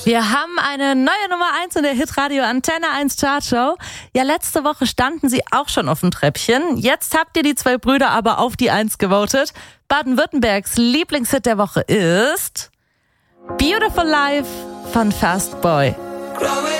Wir haben eine neue Nummer 1 in der Hitradio Antenne 1 Chartshow. Ja, letzte Woche standen sie auch schon auf dem Treppchen. Jetzt habt ihr die zwei Brüder aber auf die 1 gewotet. Baden-Württembergs Lieblingshit der Woche ist Beautiful Life von Fast Boy. Growing